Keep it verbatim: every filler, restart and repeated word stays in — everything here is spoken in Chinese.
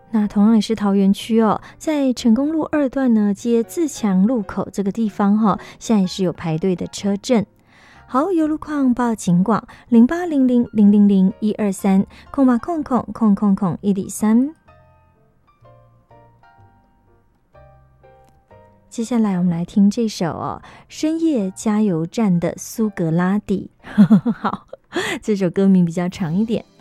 那同样也是桃园区哦，在成功路二段呢接自强路口这个地方哈、哦，现在也是有排队的车阵。好，有路况报警广零八零零零零零一二三空八空空空空空一里三。接下来我们来听这首哦，深夜加油站的苏格拉底。好，这首歌名比较长一点。